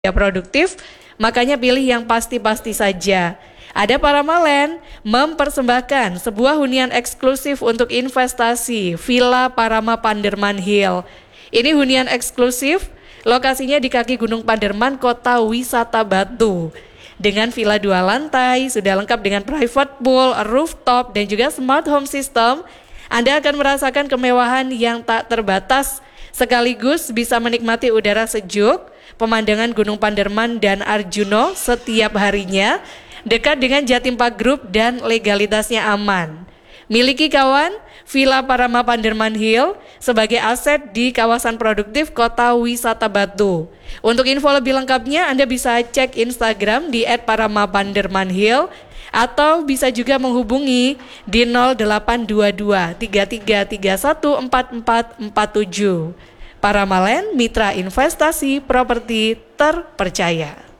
produktif, makanya pilih yang pasti-pasti saja. Ada Paramaland mempersembahkan sebuah hunian eksklusif untuk investasi, Villa Parama Panderman Hill. Ini hunian eksklusif, lokasinya di kaki Gunung Panderman, Kota Wisata Batu. Dengan villa 2 lantai, sudah lengkap dengan private pool, rooftop, dan juga smart home system. Anda akan merasakan kemewahan yang tak terbatas, sekaligus bisa menikmati udara sejuk, pemandangan Gunung Panderman dan Arjuno setiap harinya, dekat dengan Jatim Park Group dan legalitasnya aman. Miliki kawan, Villa Parama Panderman Hill sebagai aset di kawasan produktif Kota Wisata Batu. Untuk info lebih lengkapnya Anda bisa cek Instagram di @paramapandermanhill atau bisa juga menghubungi di 0822 3331 4447. Paramaland, mitra investasi properti terpercaya.